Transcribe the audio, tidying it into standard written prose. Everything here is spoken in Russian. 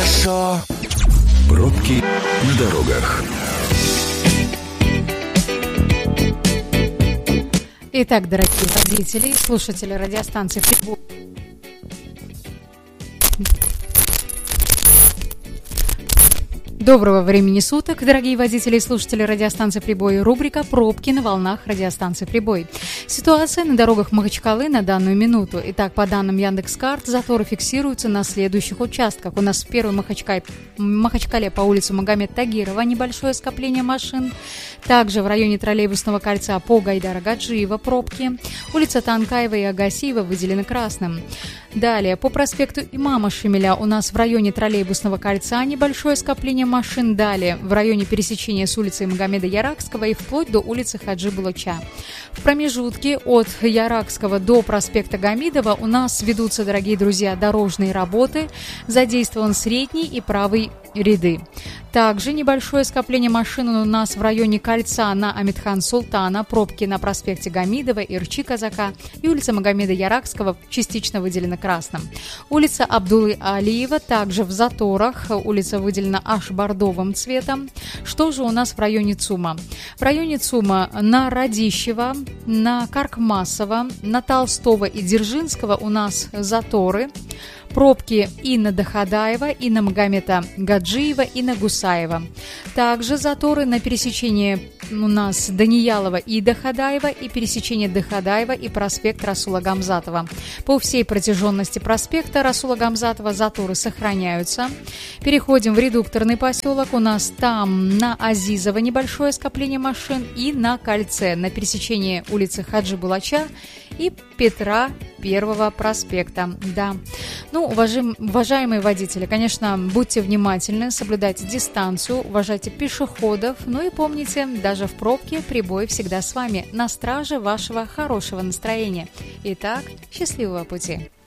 хорошо. Пробки на дорогах. Итак, дорогие водители и слушатели радиостанции «Прибой». Доброго времени суток, дорогие водители и слушатели радиостанции «Прибой». Рубрика «Пробки на волнах» радиостанции «Прибой». Ситуация на дорогах Махачкалы на данную минуту. Итак, по данным Яндекс.Карт, заторы фиксируются на следующих участках. У нас в первой Махачкале по улице Магомед Тагирова небольшое скопление машин. Также в районе троллейбусного кольца по Гайдара Гаджиева пробки. Улица Танкаева и Агасиева выделены красным. Далее, по проспекту Имама Шамиля у нас в районе троллейбусного кольца небольшое скопление машин. Далее, в районе пересечения с улицей Магомеда Яракского и вплоть до улицы Хаджи Булача. В промежутке от Яракского до проспекта Гамидова у нас ведутся, дорогие друзья, дорожные работы. Задействован средний и правый ряды. Также небольшое скопление машин у нас в районе кольца на Амитхан Султана, пробки на проспекте Гамидова, Ирчи Казака и улица Магомеда Яракского частично выделена красным. Улица Абдулы Алиева также в заторах, улица выделена аж бордовым цветом. Что же у нас в районе ЦУМа? В районе ЦУМа на Радищева, на Каркмасова, на Толстого и Дзержинского у нас заторы. Пробки и на Доходаева, и на Магомета Гаджиева, и на Гусаева. Также заторы на пересечении у нас Даниялова и Доходаева, и пересечение Доходаева и проспект Расула Гамзатова. По всей протяженности проспекта Расула Гамзатова заторы сохраняются. Переходим в редукторный поселок. У нас там на Азизова небольшое скопление машин и на кольце на пересечении улицы Хаджи Булача и Петра Первого проспекта. Да. Ну, уважаемые водители, конечно, будьте внимательны, соблюдайте дистанцию, уважайте пешеходов, ну и помните, даже в пробке Прибой всегда с вами, на страже вашего хорошего настроения. Итак, счастливого пути!